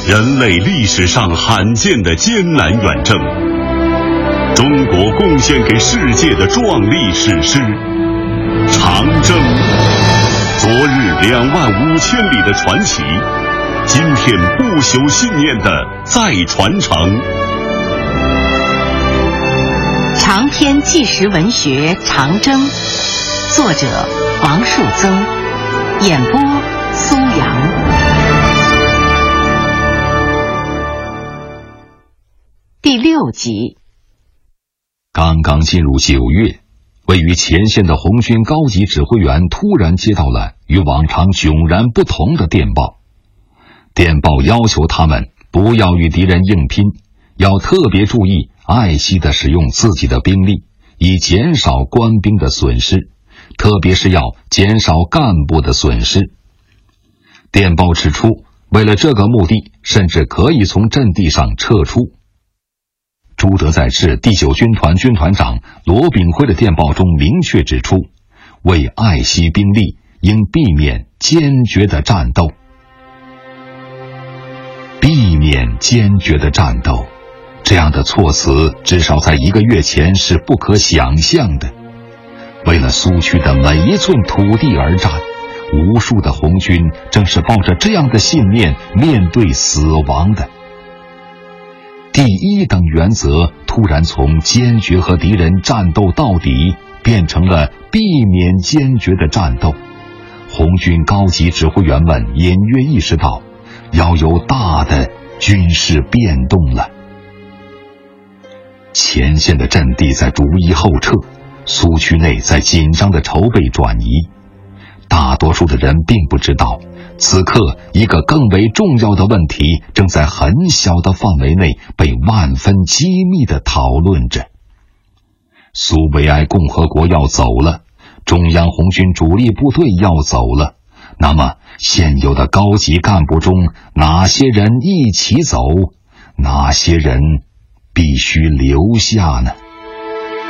人类历史上罕见的艰难远征，中国贡献给世界的壮丽史诗《长征》。昨日25000里的传奇，今天不朽信念的再传承。 长篇纪实文学《长征》，作者王树增，演播苏阳。第6集。 刚刚进入9月，位于前线的红军高级指挥员突然接到了与往常迥然不同的电报。电报要求他们不要与敌人硬拼，要特别注意爱惜地使用自己的兵力，以减少官兵的损失，特别是要减少干部的损失。电报指出，为了这个目的，甚至可以从阵地上撤出。朱德在致第9军团军团长罗炳辉的电报中明确指出，为爱惜兵力，应避免坚决的战斗。避免坚决的战斗，这样的措辞至少在1个月前是不可想象的。为了苏区的每一寸土地而战，无数的红军正是抱着这样的信念面对死亡的。第1等原则突然从坚决和敌人战斗到底变成了避免坚决的战斗。红军高级指挥员们隐约意识到，要有大的军事变动了。前线的阵地在逐一后撤，苏区内在紧张的筹备转移。大多数的人并不知道，此刻一个更为重要的问题正在很小的范围内被万分机密地讨论着。苏维埃共和国要走了，中央红军主力部队要走了，那么现有的高级干部中，哪些人一起走，哪些人必须留下呢？